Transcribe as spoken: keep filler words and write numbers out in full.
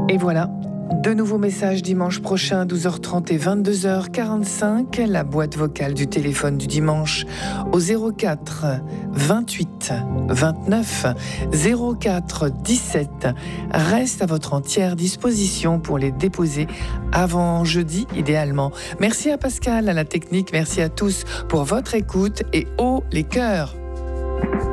Et voilà, de nouveaux messages dimanche prochain, douze heures trente et vingt-deux heures quarante-cinq. La boîte vocale du téléphone du dimanche au zéro quatre vingt-huit vingt-neuf zéro quatre dix-sept reste à votre entière disposition pour les déposer avant jeudi, idéalement. Merci à Pascal, à la technique. Merci à tous pour votre écoute et haut les cœurs.